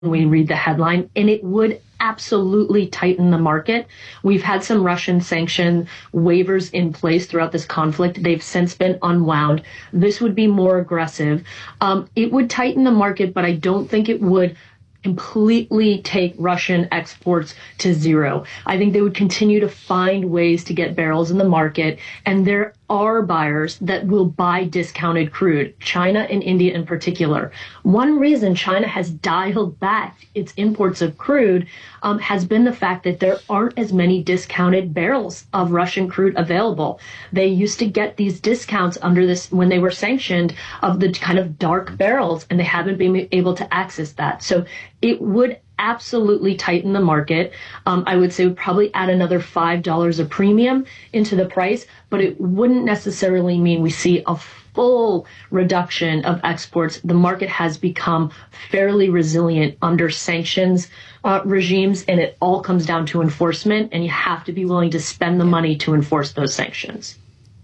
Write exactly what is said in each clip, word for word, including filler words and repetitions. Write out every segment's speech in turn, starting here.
we read the headline, and it would absolutely tighten the market. We've had some Russian sanction waivers in place throughout this conflict. They've since been unwound. This would be more aggressive. Um, it would tighten the market, but I don't think it would completely take Russian exports to zero. I think they would continue to find ways to get barrels in the market, and there are buyers that will buy discounted crude, China and India in particular. One reason China has dialed back its imports of crude um, has been the fact that there aren't as many discounted barrels of Russian crude available. They used to get these discounts under this when they were sanctioned of the kind of dark barrels, and they haven't been able to access that. So it would absolutely tighten the market. Um, I would say would probably add another five dollars a premium into the price, but it wouldn't necessarily mean we see a full reduction of exports. The market has become fairly resilient under sanctions uh, regimes, and it all comes down to enforcement, and you have to be willing to spend the money to enforce those sanctions.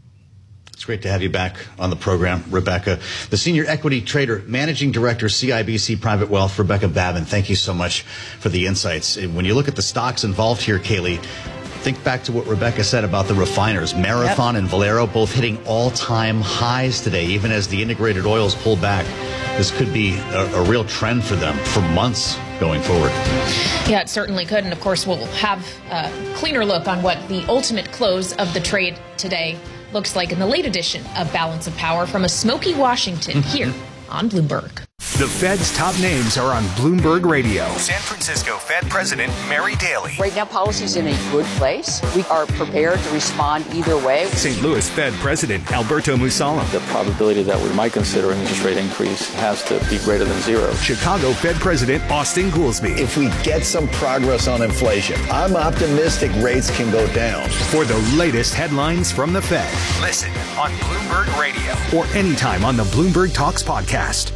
It's great to have you back on the program, Rebecca. The senior equity trader, managing director, C I B C Private Wealth, Rebecca Babin. Thank you so much for the insights. When you look at the stocks involved here, Kaylee, think back to what Rebecca said about the refiners. Marathon yep. and Valero both hitting all-time highs today, even as the integrated oils pull back. This could be a, a real trend for them for months going forward. Yeah, it certainly could. And of course, we'll have a cleaner look on what the ultimate close of the trade today looks like in the late edition of Balance of Power from a smoky Washington here on Bloomberg. The Fed's top names are on Bloomberg Radio. San Francisco Fed President Mary Daly. Right now, policy's in a good place. We are prepared to respond either way. Saint Louis Fed President Alberto Mussolem. The probability that we might consider an interest rate increase has to be greater than zero. Chicago Fed President Austin Goolsbee. If we get some progress on inflation, I'm optimistic rates can go down. For the latest headlines from the Fed, listen on Bloomberg Radio or anytime on the Bloomberg Talks podcast.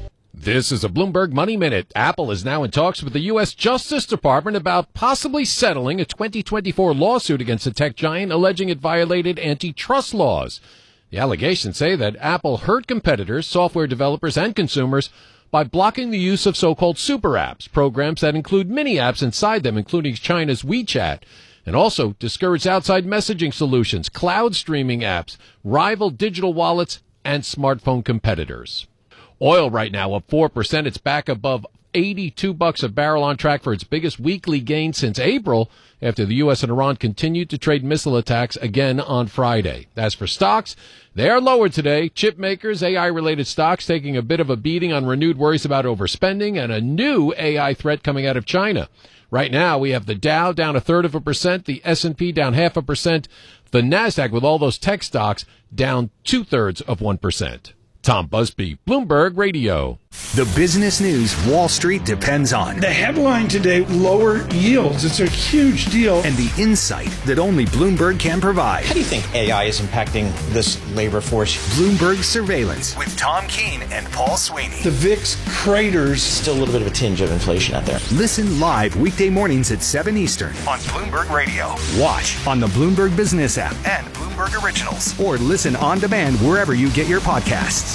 This is a Bloomberg Money Minute. Apple is now in talks with the U S Justice Department about possibly settling a twenty twenty-four lawsuit against the tech giant alleging it violated antitrust laws. The allegations say that Apple hurt competitors, software developers, and consumers by blocking the use of so-called super apps, programs that include mini apps inside them, including China's WeChat, and also discouraged outside messaging solutions, cloud streaming apps, rival digital wallets, and smartphone competitors. Oil right now up four percent. It's back above eighty-two bucks a barrel, on track for its biggest weekly gain since April after the U S and Iran continued to trade missile attacks again on Friday. As for stocks, they are lower today. Chip makers, A I-related stocks taking a bit of a beating on renewed worries about overspending and a new A I threat coming out of China. Right now, we have the Dow down a third of a percent, the S and P down half a percent, the NASDAQ with all those tech stocks down two-thirds of one percent. Tom Busby, Bloomberg Radio. The business news Wall Street depends on. The headline today, lower yields. It's a huge deal. And the insight that only Bloomberg can provide. How do you think A I is impacting this labor force? Bloomberg Surveillance with Tom Keene and Paul Sweeney. The V I X craters. Still a little bit of a tinge of inflation out there. Listen live weekday mornings at seven Eastern on Bloomberg Radio. Watch on the Bloomberg Business app and Bloomberg Originals. Or listen on demand wherever you get your podcasts.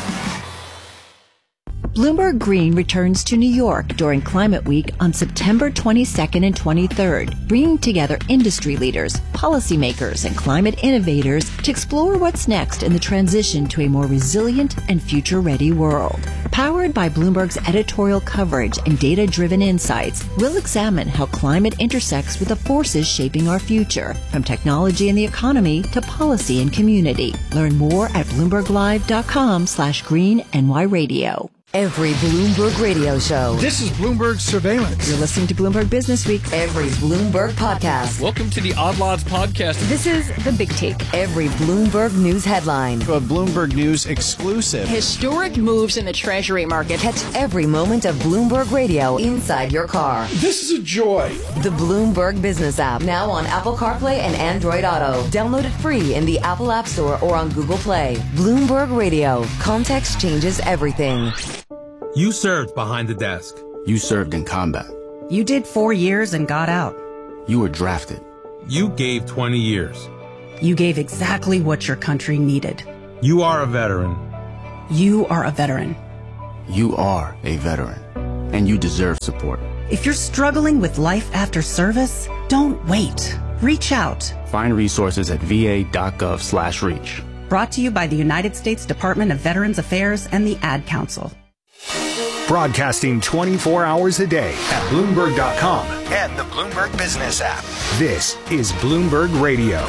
Bloomberg Green returns to New York during Climate Week on September twenty-second and twenty-third, bringing together industry leaders, policymakers, and climate innovators to explore what's next in the transition to a more resilient and future-ready world. Powered by Bloomberg's editorial coverage and data-driven insights, we'll examine how climate intersects with the forces shaping our future, from technology and the economy to policy and community. Learn more at bloomberglive.com slash green NY radio. Every Bloomberg radio show. This is Bloomberg Surveillance. You're listening to Bloomberg Business Week. Every Bloomberg podcast. Welcome to the Odd Lots podcast. This is The Big Take. Every Bloomberg news headline. A Bloomberg News exclusive. Historic moves in the Treasury market. Catch every moment of Bloomberg radio inside your car. This is a joy. The Bloomberg Business app. Now on Apple CarPlay and Android Auto. Download it free in the Apple App Store or on Google Play. Bloomberg Radio. Context changes everything. You served behind the desk. You served in combat. You did four years and got out. You were drafted. You gave twenty years. You gave exactly what your country needed. You are a veteran. You are a veteran. You are a veteran. and you deserve support. If you're struggling with life after service, don't wait. Reach out. Find resources at va.gov slash reach. Brought to you by the United States Department of Veterans Affairs and the Ad Council. Broadcasting twenty-four hours a day at Bloomberg dot com and the Bloomberg Business app. This is Bloomberg Radio.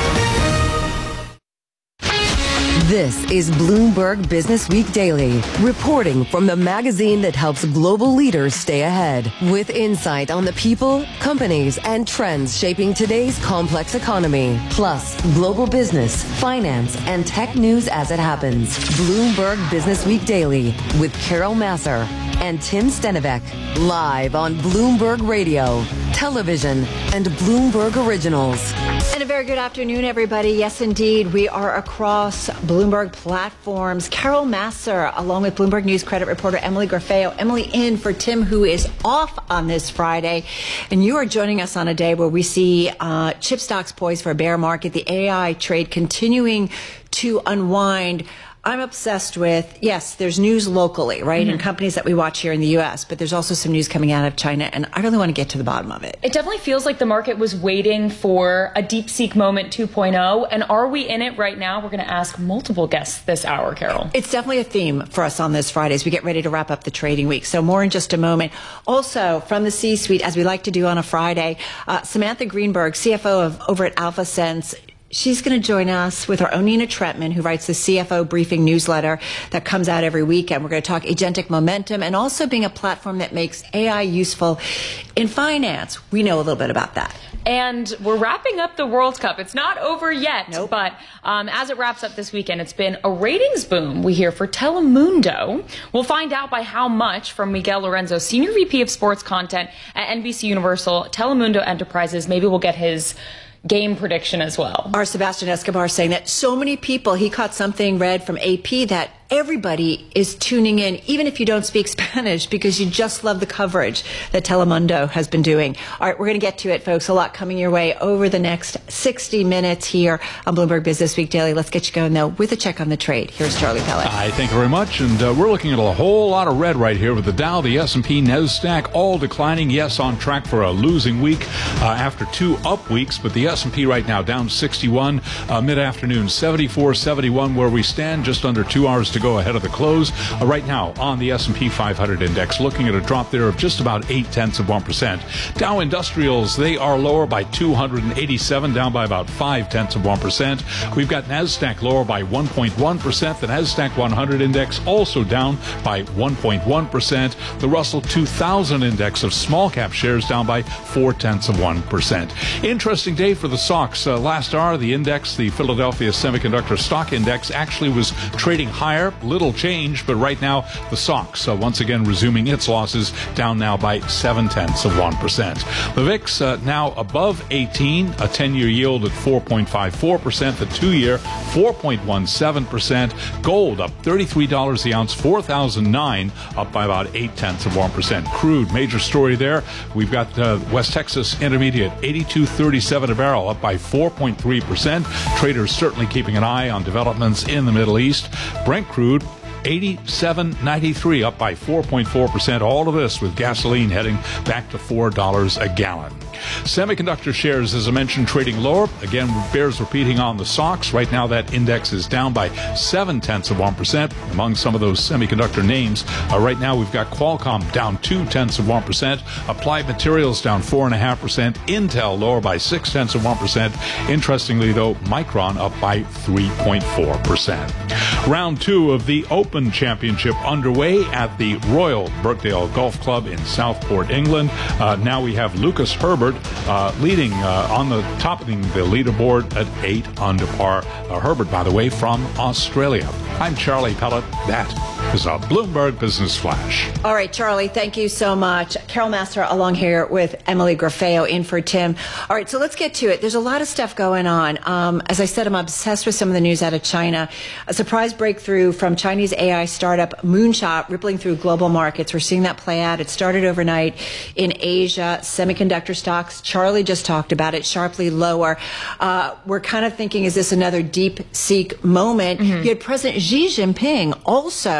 This is Bloomberg Business Week Daily, reporting from the magazine that helps global leaders stay ahead, with insight on the people, companies, and trends shaping today's complex economy, plus global business, finance, and tech news as it happens. Bloomberg Business Week Daily with Carol Massar and Tim Stenivek, live on Bloomberg Radio, television, and Bloomberg Originals. And a very good afternoon, everybody. Yes, indeed, we are across Bloomberg platforms. Carol Massar, along with Bloomberg News credit reporter Emily Grafeo. Emily in for Tim, who is off on this Friday. And you are joining us on a day where we see uh, chip stocks poised for a bear market, the A I trade continuing to unwind. I'm obsessed with, yes, there's news locally, right, mm-hmm. in companies that we watch here in the U S, but there's also some news coming out of China, and I really want to get to the bottom of it. It definitely feels like the market was waiting for a DeepSeek moment two point oh, and are we in it right now? We're going to ask multiple guests this hour, Carol. It's definitely a theme for us on this Friday as we get ready to wrap up the trading week, so more in just a moment. Also, from the C-suite, as we like to do on a Friday, uh, Samantha Greenberg, C F O of over at AlphaSense. She's going to join us with our own Nina Tretman, who writes the C F O briefing newsletter that comes out every weekend. We're going to talk agentic momentum and also being a platform that makes A I useful in finance. We know a little bit about that. And we're wrapping up the World Cup. It's not over yet, nope. but um, as it wraps up this weekend, it's been a ratings boom, we hear, for Telemundo. We'll find out by how much from Miguel Lorenzo, Senior V P of Sports Content at N B C Universal, Telemundo Enterprises. Maybe we'll get his game prediction as well. Our Sebastian Escobar saying that so many people, he caught something read from A P that everybody is tuning in, even if you don't speak Spanish, because you just love the coverage that Telemundo has been doing. All right, we're going to get to it, folks. A lot coming your way over the next sixty minutes here on Bloomberg Business Week Daily. Let's get you going, though, with a check on the trade. Here's Charlie Pellet. Hi, thank you very much. And uh, we're looking at a whole lot of red right here with the Dow, the S and P, NASDAQ, all declining. Yes, on track for a losing week uh, after two up weeks, but the S and P right now down sixty-one, uh, mid-afternoon seventy-four seventy-one, where we stand, just under two hours to go ahead of the close. Uh, right now on the S and P five hundred index, looking at a drop there of just about eight tenths of one percent. Dow Industrials, they are lower by two hundred eighty-seven, down by about five tenths of one percent. We've got NASDAQ lower by one point one percent. The NASDAQ one hundred index also down by one point one percent. The Russell two thousand index of small cap shares down by four tenths of one percent. Interesting day for the S O X. Uh, last hour, the index, the Philadelphia Semiconductor Stock Index, actually was trading higher. Little change, but right now the S O X uh, once again resuming its losses, down now by seven tenths of one percent. The V I X uh, now above eighteen, a ten-year yield at four point five four percent, the two-year four point one seven percent. Gold up thirty-three dollars the ounce, four thousand nine, up by about eight tenths of one percent. Crude, major story there. We've got uh, West Texas Intermediate eighty-two thirty-seven a barrel, up by four point three percent. Traders certainly keeping an eye on developments in the Middle East. Brent crude eighty-seven ninety-three, up by four point four percent. All of this with gasoline heading back to four dollars a gallon. Semiconductor shares, as I mentioned, trading lower. Again, bears repeating on the S O X. Right now, that index is down by seven tenths of one percent. Among some of those semiconductor names, uh, right now we've got Qualcomm down two tenths of one percent. Applied Materials down four and a half percent. Intel lower by six tenths of one percent. Interestingly, though, Micron up by three point four percent. Round two of the Open Championship underway at the Royal Birkdale Golf Club in Southport, England. Uh, now we have Lucas Herbert uh, leading uh, on the topping the leaderboard at eight under par. Uh, Herbert, by the way, from Australia. I'm Charlie Pellet. That is a Bloomberg Business Flash. All right, Charlie, thank you so much. Carol Massar along here with Emily Grafeo in for Tim. All right, so let's get to it. There's a lot of stuff going on. Um, as I said, I'm obsessed with some of the news out of China. A surprise breakthrough from Chinese A I startup Moonshot rippling through global markets. We're seeing that play out. It started overnight in Asia. Semiconductor stocks, Charlie just talked about it, sharply lower. Uh, we're kind of thinking, is this another DeepSeek moment? Mm-hmm. You had President Xi Jinping also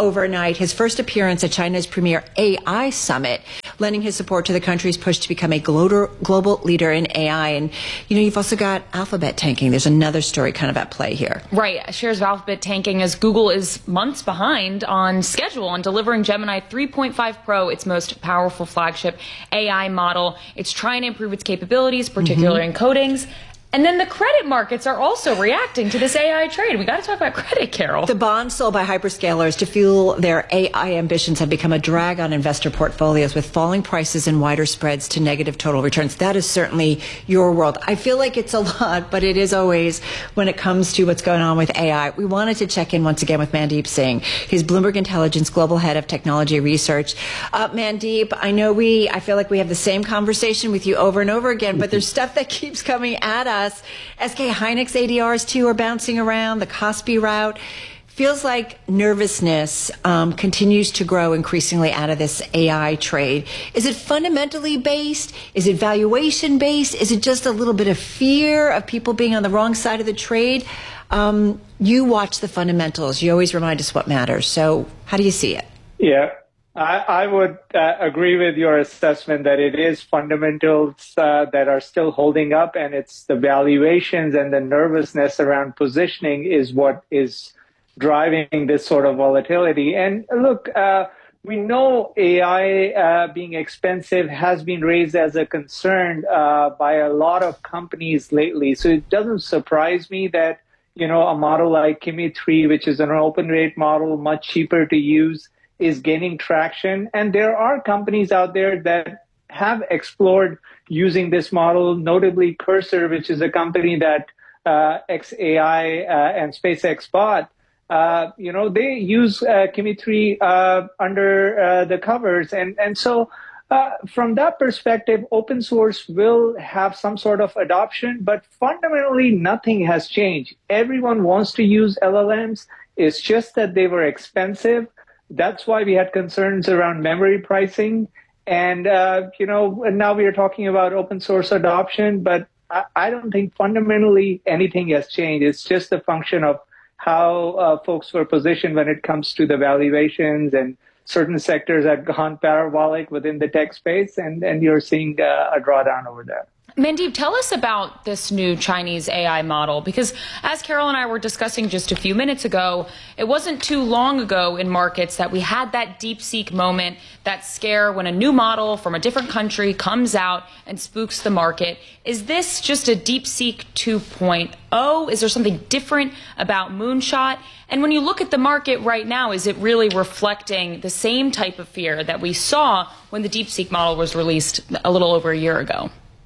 overnight his first appearance at China's premier A I summit, lending his support to the country's push to become a global global leader in A I. And, you know, you've also got Alphabet tanking. There's another story kind of at play here. Right. Shares of Alphabet tanking as Google is months behind on schedule on delivering Gemini three point five Pro, its most powerful flagship A I model. It's trying to improve its capabilities, particularly mm-hmm. in codings. And then the credit markets are also reacting to this A I trade. We got to talk about credit, Carol. The bonds sold by hyperscalers to fuel their A I ambitions have become a drag on investor portfolios, with falling prices and wider spreads to negative total returns. That is certainly your world. I feel like it's a lot, but it is always when it comes to what's going on with A I. We wanted to check in once again with Mandeep Singh. He's Bloomberg Intelligence Global Head of Technology Research. Uh, Mandeep, I know we, I feel like we have the same conversation with you over and over again, but there's stuff that keeps coming at us. S K Hynix A D Rs too are bouncing around. The Kospi route feels like nervousness um, continues to grow increasingly out of this A I trade. Is it fundamentally based? Is it valuation based? Is it just a little bit of fear of people being on the wrong side of the trade? Um, you watch the fundamentals. You always remind us what matters. So how do you see it? Yeah. I, I would uh, agree with your assessment that it is fundamentals uh, that are still holding up, and it's the valuations and the nervousness around positioning is what is driving this sort of volatility. And look, uh, we know A I uh, being expensive has been raised as a concern uh, by a lot of companies lately. So it doesn't surprise me that, you know, a model like Kimi three, which is an open rate model, much cheaper to use, is gaining traction. And there are companies out there that have explored using this model, notably Cursor, which is a company that uh, X A I uh, and SpaceX bought. Uh, you know, they use uh, Kimi three uh, under uh, the covers. And, and so uh, from that perspective, open source will have some sort of adoption, but fundamentally nothing has changed. Everyone wants to use L L Ms. It's just that they were expensive. That's why we had concerns around memory pricing. And, uh, you know, and now we are talking about open source adoption, but I, I don't think fundamentally anything has changed. It's just a function of how uh, folks were positioned when it comes to the valuations, and certain sectors have gone parabolic within the tech space, and, and you're seeing uh, a drawdown over there. Mandeep, tell us about this new Chinese A I model, because as Carol and I were discussing just a few minutes ago, it wasn't too long ago in markets that we had that DeepSeek moment, that scare when a new model from a different country comes out and spooks the market. Is this just a DeepSeek two point oh? Is there something different about Moonshot? And when you look at the market right now, is it really reflecting the same type of fear that we saw when the DeepSeek model was released a little over a year ago?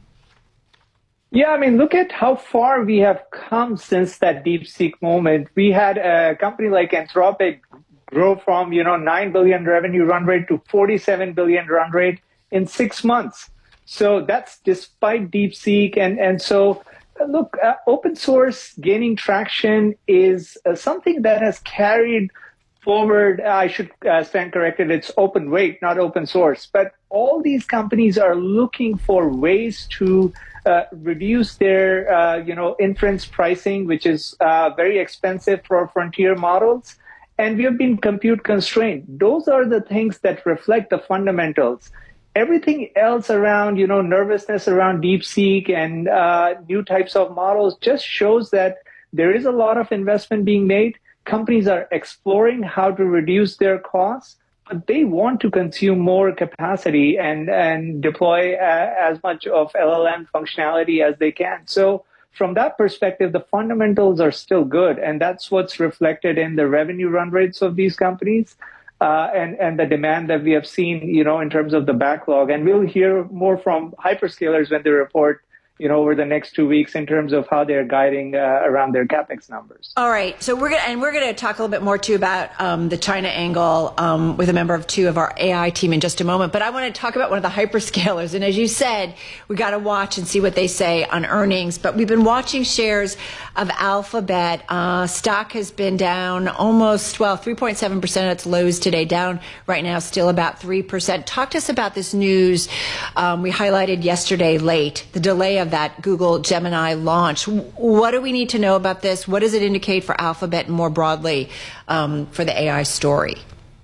Yeah, I mean, look at how far we have come since that DeepSeek moment. We had a company like Anthropic grow from, you know, nine billion revenue run rate to forty-seven billion run rate in six months. So that's despite DeepSeek. And, and so, look, uh, open source gaining traction is uh, something that has carried forward. I should uh, stand corrected. It's open weight, not open source. But all these companies are looking for ways to Uh, reduce their, uh, you know, inference pricing, which is uh, very expensive for frontier models. And we have been compute constrained. Those are the things that reflect the fundamentals. Everything else around, you know, nervousness around DeepSeek and uh, new types of models just shows that there is a lot of investment being made. Companies are exploring how to reduce their costs, but they want to consume more capacity and, and deploy uh, as much of L L M functionality as they can. So from that perspective, the fundamentals are still good. And that's what's reflected in the revenue run rates of these companies uh, and, and the demand that we have seen, you know, in terms of the backlog. And we'll hear more from hyperscalers when they report, you know, over the next two weeks in terms of how they're guiding uh, around their CapEx numbers. All right. So we're going to, and we're going to talk a little bit more too about um, the China angle um, with a member of two of our A I team in just a moment. But I want to talk about one of the hyperscalers. And as you said, we got to watch and see what they say on earnings. But we've been watching shares of Alphabet. Uh, stock has been down almost, well, three point seven percent at its lows today, down right now still about three percent. Talk to us about this news um, we highlighted yesterday late, the delay of that Google Gemini launch. What do we need to know about this? What does it indicate for Alphabet and more broadly um, for the A I story?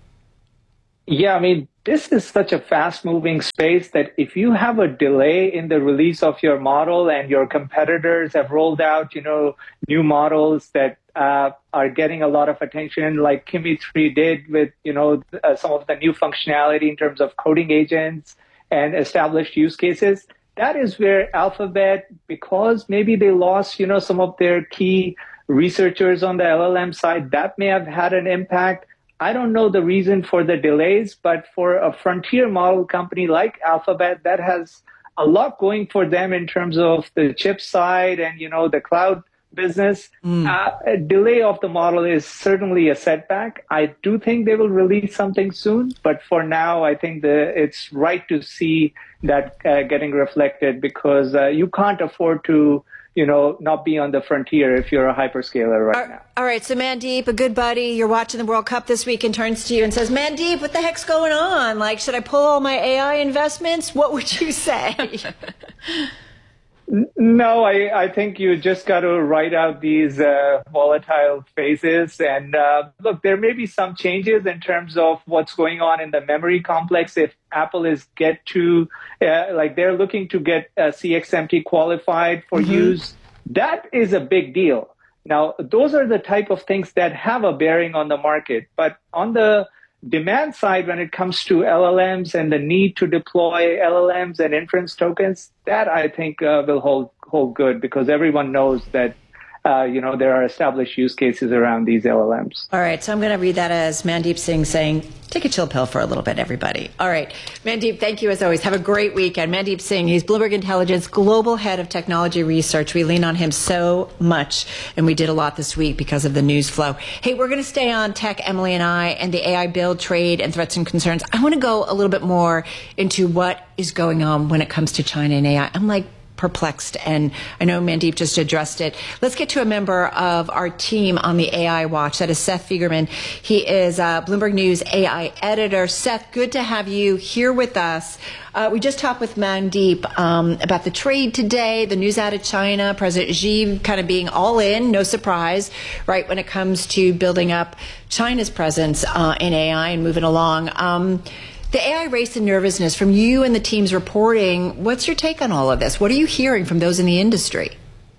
Yeah, I mean, this is such a fast-moving space that if you have a delay in the release of your model and your competitors have rolled out, you know, new models that uh, are getting a lot of attention, like Kimi three did with, you know, uh, some of the new functionality in terms of coding agents and established use cases, that is where Alphabet, because maybe they lost, you know, some of their key researchers on the L L M side, that may have had an impact. I don't know the reason for the delays, but for a frontier model company like Alphabet, that has a lot going for them in terms of the chip side and, you know, the cloud business. Mm. Uh, a delay of the model is certainly a setback. I do think they will release something soon, but for now, I think the, it's right to see that uh, getting reflected because uh, you can't afford to you know, not be on the frontier if you're a hyperscaler right all, now. All right, so Mandeep, a good buddy, you're watching the World Cup this week and turns to you and says, Mandeep, what the heck's going on? Like, should I pull all my A I investments? What would you say? No, I, I think you just got to ride out these uh, volatile phases. And uh, look, there may be some changes in terms of what's going on in the memory complex. If Apple is get to, uh, like they're looking to get uh, C X M T qualified for mm-hmm. use, that is a big deal. Now, those are the type of things that have a bearing on the market. But on the demand side, when it comes to L L Ms and the need to deploy L L Ms and inference tokens, that I think uh, will hold hold good because everyone knows that uh, you know there are established use cases around these L L Ms. All right, so I'm going to read that as Mandeep Singh saying, take a chill pill for a little bit, everybody. All right, Mandeep, thank you as always. Have a great weekend. Mandeep Singh, he's Bloomberg Intelligence Global Head of Technology Research. We lean on him so much, and we did a lot this week because of the news flow. Hey, we're going to stay on tech, Emily and I, and the A I build, trade, and threats and concerns. I want to go a little bit more into what is going on when it comes to China and A I. I'm like, perplexed, and I know Mandeep just addressed it. Let's get to a member of our team on the A I Watch. That is Seth Fiegerman. He is uh, Bloomberg News A I editor. Seth, good to have you here with us. Uh, we just talked with Mandeep um, about the trade today, the news out of China, President Xi kind of being all in, no surprise, right, when it comes to building up China's presence uh, in A I and moving along. Um, The A I race and nervousness from you and the team's reporting, what's your take on all of this? What are you hearing from those in the industry?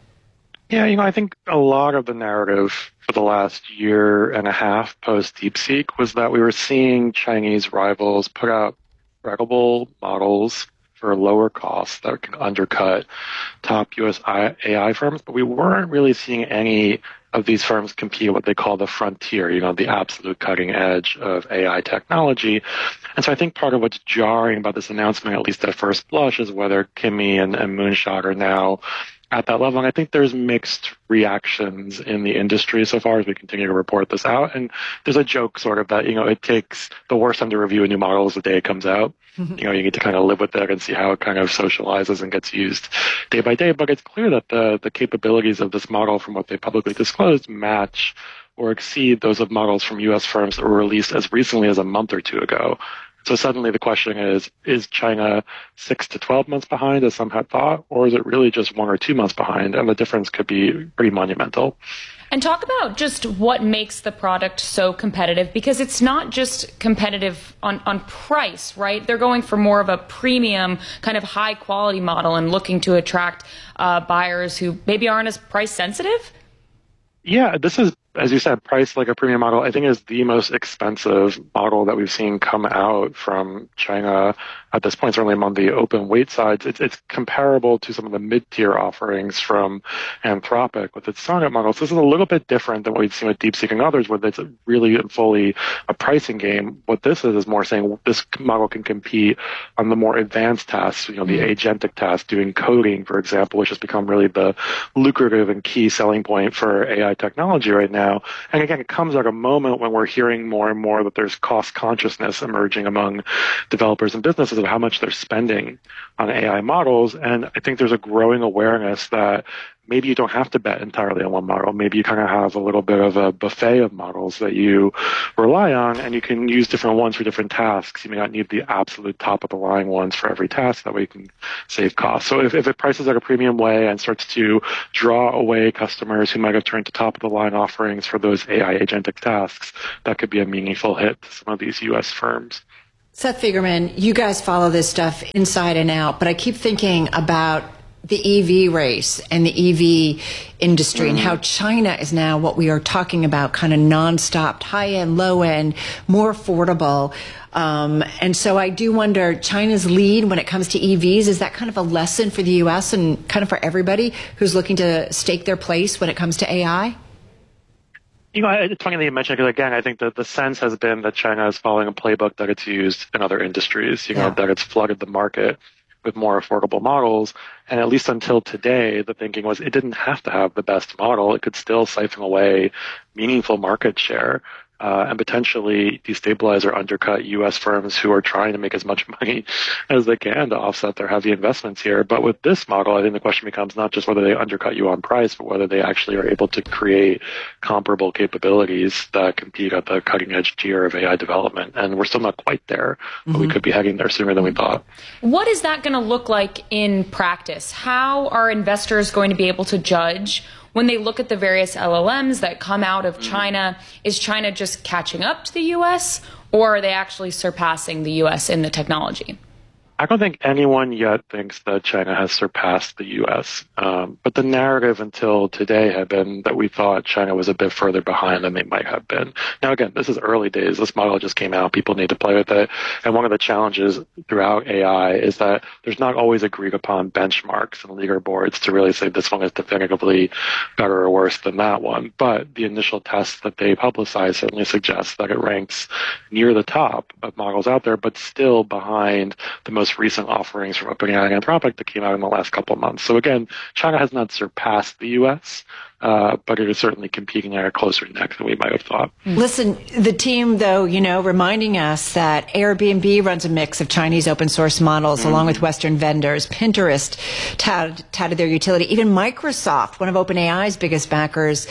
Yeah, you know, I think a lot of the narrative for the last year and a half post DeepSeek was that we were seeing Chinese rivals put out credible models for lower costs that can undercut top U S A I firms, but we weren't really seeing any of these firms compete at what they call the frontier, you know, the absolute cutting edge of A I technology. And so I think part of what's jarring about this announcement, at least at first blush, is whether Kimi and, and Moonshot are now at that level. And I think there's mixed reactions in the industry so far as we continue to report this out. And there's a joke sort of that, you know, it takes the worst time to review a new model is the day it comes out. You know, you need to kind of live with it and see how it kind of socializes and gets used day by day. But it's clear that the, the capabilities of this model from what they publicly disclosed match or exceed those of models from U S firms that were released as recently as a month or two ago. So suddenly the question is, is China six to twelve months behind, as some had thought, or is it really just one or two months behind? And the difference could be pretty monumental. And talk about just what makes the product so competitive, because it's not just competitive on, on price, right? They're going for more of a premium kind of high quality model and looking to attract uh, buyers who maybe aren't as price sensitive. Yeah, this is, as you said, priced like a premium model. I think is the most expensive model that we've seen come out from China at this point, certainly among the open weight sides. It's, it's comparable to some of the mid-tier offerings from Anthropic with its Sonnet models. This is a little bit different than what we've seen with DeepSeek and others, where it's really fully a pricing game. What this is is more saying this model can compete on the more advanced tasks, you know, the agentic tasks, doing coding, for example, which has become really the lucrative and key selling point for A I technology right now. And again, it comes at a moment when we're hearing more and more that there's cost consciousness emerging among developers and businesses of how much they're spending on A I models. And I think there's a growing awareness that maybe you don't have to bet entirely on one model. Maybe you kind of have a little bit of a buffet of models that you rely on, and you can use different ones for different tasks. You may not need the absolute top of the line ones for every task. That way you can save costs. So if, if it prices at a premium way and starts to draw away customers who might have turned to top of the line offerings for those A I agentic tasks, that could be a meaningful hit to some of these U S firms. Seth Fiegerman, you guys follow this stuff inside and out, but I keep thinking about the E V race and the E V industry mm. and how China is now what we are talking about, kind of nonstop, high-end, low-end, more affordable. Um, and so I do wonder, China's lead when it comes to E Vs, is that kind of a lesson for the U S and kind of for everybody who's looking to stake their place when it comes to A I? You know, it's funny that you mentioned it, because again, I think that the sense has been that China is following a playbook that it's used in other industries, you know, yeah. that it's flooded the market with more affordable models. And at least until today, the thinking was it didn't have to have the best model. It could still siphon away meaningful market share. Uh, and potentially destabilize or undercut U S firms who are trying to make as much money as they can to offset their heavy investments here. But with this model, I think the question becomes not just whether they undercut you on price, but whether they actually are able to create comparable capabilities that compete at the cutting edge tier of A I development. And we're still not quite there, but mm-hmm. we could be heading there sooner than we thought. What is that going to look like in practice? How are investors going to be able to judge when they look at the various L L Ms that come out of China? Is China just catching up to the U S, or are they actually surpassing the U S in the technology? I don't think anyone yet thinks that China has surpassed the U S. Um, but the narrative until today had been that we thought China was a bit further behind than they might have been. Now, again, this is early days. This model just came out. People need to play with it. And one of the challenges throughout A I is that there's not always agreed upon benchmarks and leaderboards to really say this one is definitively better or worse than that one. But the initial tests that they publicize certainly suggest that it ranks near the top of models out there, but still behind the most recent offerings from OpenAI and Anthropic that came out in the last couple of months. So again, China has not surpassed the U S, uh, but it is certainly competing at a closer neck than we might have thought. Listen, the team, though, you know, reminding us that Airbnb runs a mix of Chinese open source models mm-hmm. along with Western vendors. Pinterest touted, touted their utility. Even Microsoft, one of OpenAI's biggest backers,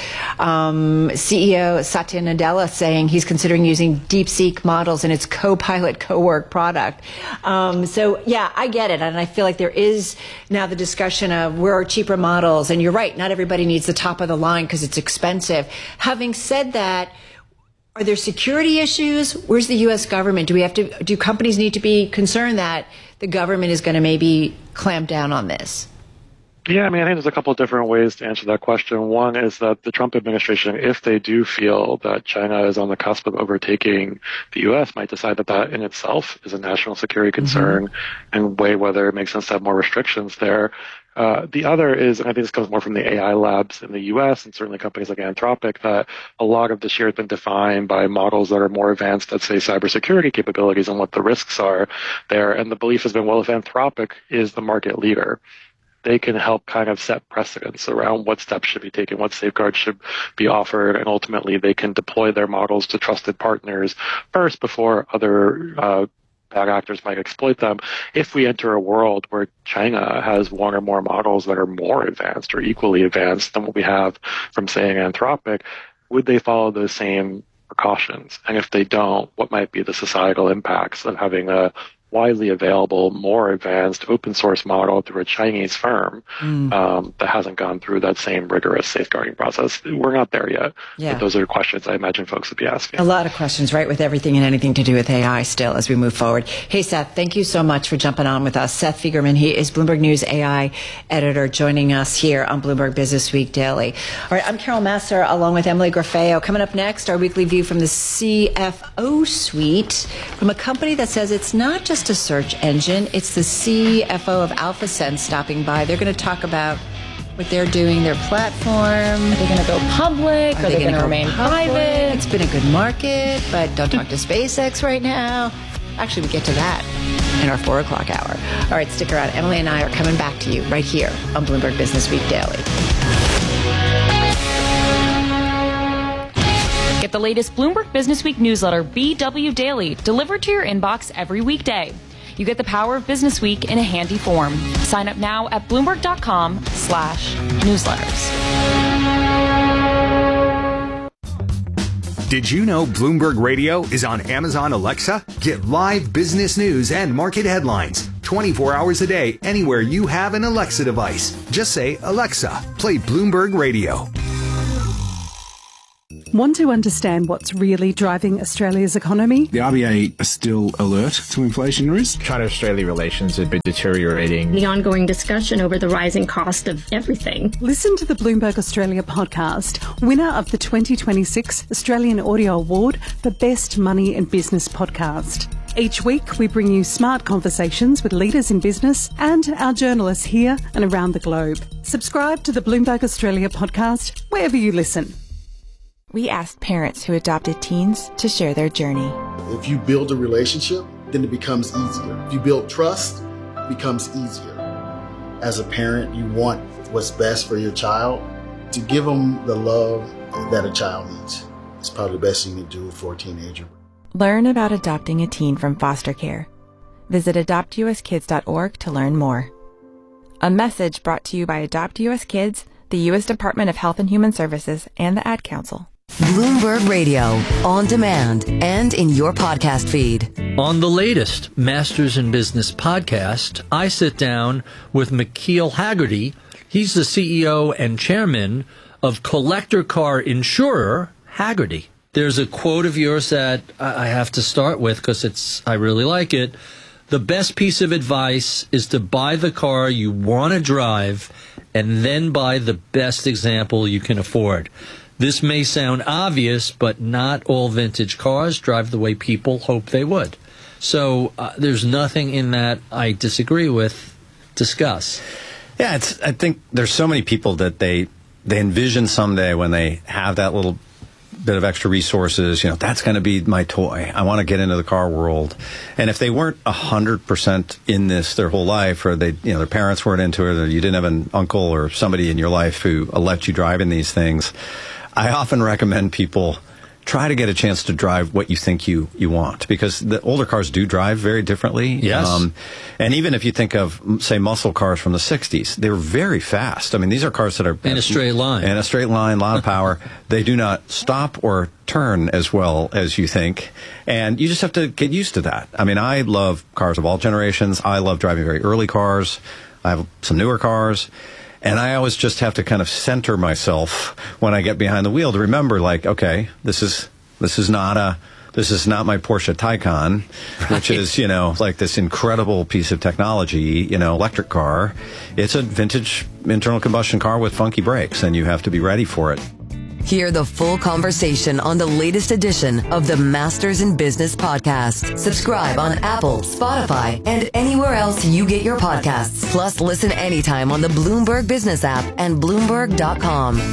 um, C E O Satya Nadella saying he's considering using DeepSeek models in its Copilot Cowork product. Um, so, yeah, I get it. And I feel like there is now the discussion of where are cheaper models. And you're right, not everybody needs the top of the line because it's expensive. Having said that, are there security issues? Where's the U S government? Do we have to, do companies need to be concerned that the government is going to maybe clamp down on this? Yeah, I mean, I think there's a couple of different ways to answer that question. One is that the Trump administration, if they do feel that China is on the cusp of overtaking the U S, might decide that that in itself is a national security concern mm-hmm. and weigh whether it makes sense to have more restrictions there. Uh, the other is, and I think this comes more from the A I labs in the U S and certainly companies like Anthropic, that a lot of this year has been defined by models that are more advanced at, say, cybersecurity capabilities and what the risks are there. And the belief has been, well, if Anthropic is the market leader, they can help kind of set precedents around what steps should be taken, what safeguards should be offered, and ultimately they can deploy their models to trusted partners first before other uh, bad actors might exploit them. If we enter a world where China has one or more models that are more advanced or equally advanced than what we have from, say, Anthropic, would they follow those same precautions? And if they don't, what might be the societal impacts of having a widely available, more advanced open source model through a Chinese firm mm. um, that hasn't gone through that same rigorous safeguarding process? We're not there yet. Yeah. But those are questions I imagine folks would be asking. A lot of questions, right, with everything and anything to do with A I still as we move forward. Hey, Seth, thank you so much for jumping on with us. Seth Fiegerman, he is Bloomberg News A I editor, joining us here on Bloomberg Business Week Daily. All right, I'm Carol Massar along with Emily Grafeo. Coming up next, our weekly view from the C F O suite from a company that says it's not just a search engine. It's the C F O of AlphaSense stopping by. They're going to talk about what they're doing, their platform. Are they going to go public? Are, Are they, they going to remain public? private? It's been a good market, but don't talk to SpaceX right now. Actually, we get to that in our four o'clock hour. All right, stick around. Emily and I are coming back to you right here on Bloomberg Business Week Daily. Get the latest Bloomberg Business Week newsletter, B W Daily, delivered to your inbox every weekday. You get the power of Business Week in a handy form. Sign up now at Bloomberg.com slash newsletters. Did you know Bloomberg Radio is on Amazon Alexa? Get live business news and market headlines twenty-four hours a day anywhere you have an Alexa device. Just say, Alexa, play Bloomberg Radio. Want to understand what's really driving Australia's economy? The R B A are still alert to inflation risk. China-Australia relations have been deteriorating. The ongoing discussion over the rising cost of everything. Listen to the Bloomberg Australia podcast, winner of the twenty twenty-six Australian Audio Award for Best Money and Business Podcast. Each week, we bring you smart conversations with leaders in business and our journalists here and around the globe. Subscribe to the Bloomberg Australia podcast wherever you listen. We asked parents who adopted teens to share their journey. If you build a relationship, then it becomes easier. If you build trust, it becomes easier. As a parent, you want what's best for your child. To give them the love that a child needs. It's probably the best you can do for a teenager. Learn about adopting a teen from foster care. Visit adopt u s kids dot org to learn more. A message brought to you by Adopt U S Kids, the U S Department of Health and Human Services, and the Ad Council. Bloomberg Radio, on demand and in your podcast feed. On the latest Masters in Business podcast, I sit down with McKeel Hagerty. He's the C E O and chairman of collector car insurer Hagerty. There's a quote of yours that I have to start with because it's I really like it. The best piece of advice is to buy the car you want to drive and then buy the best example you can afford. This may sound obvious, but not all vintage cars drive the way people hope they would. So uh, there's nothing in that I disagree with. Discuss. Yeah, it's. I think there's so many people that they they envision someday when they have that little bit of extra resources, you know, that's going to be my toy. I want to get into the car world. And if they weren't one hundred percent in this their whole life, or they, you know, their parents weren't into it, or you didn't have an uncle or somebody in your life who let you drive in these things, I often recommend people try to get a chance to drive what you think you, you want, because the older cars do drive very differently. Yes. Um, and even if you think of, say, muscle cars from the sixties, they were very fast. I mean, these are cars that are... In a straight line. In a straight line, a lot of power. They do not stop or turn as well as you think. And you just have to get used to that. I mean, I love cars of all generations. I love driving very early cars. I have some newer cars. And I always just have to kind of center myself when I get behind the wheel to remember, like, okay, this is this is not a this is not my Porsche Taycan, right, which is, you know, like this incredible piece of technology, you know, electric car. It's a vintage internal combustion car with funky brakes, and you have to be ready for it. Hear the full conversation on the latest edition of the Masters in Business podcast. Subscribe on Apple, Spotify, and anywhere else you get your podcasts. Plus, listen anytime on the Bloomberg Business app and Bloomberg dot com.